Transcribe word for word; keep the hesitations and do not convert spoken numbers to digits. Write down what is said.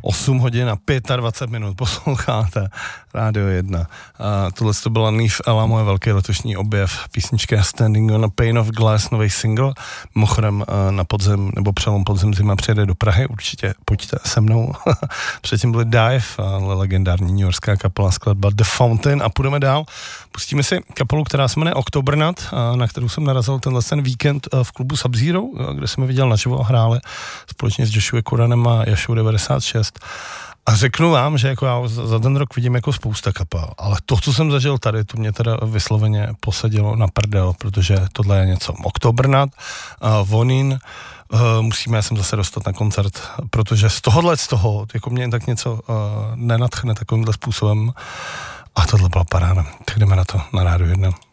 osm hodin a dvacet pět minut posloucháte Rádio jedna. A tohle to byla Neve Ella, moje velký letošní objev, písnička Standing on a Pane of Glass, nový single. Mimochodem na podzim, nebo přelom podzim zima přijede do Prahy, určitě pojďte se mnou. Předtím byli Dive, ale legendární newyorská kapela, skladba The Fountain a půjdeme dál. Pustíme si kapelu, která se jmenuje Octobernut, na kterou jsem narazil tenhle ten víkend v klubu Sub-Zero, kde jsme viděl naživo a hráli společně s Joshua Koranem a Yashou devadesát šest. A řeknu vám, že jako já za ten rok vidím jako spousta kapel, ale to, co jsem zažil tady, to mě teda vysloveně posadilo na prdel, protože tohle je něco. Octobernut, uh, Vonin, uh, musíme sem zase dostat na koncert, protože z tohohle, z toho, jako mě tak něco uh, nenadchne takovýmhle způsobem a tohle byla paráda. Tak jdeme na to, na Rádiu jedna.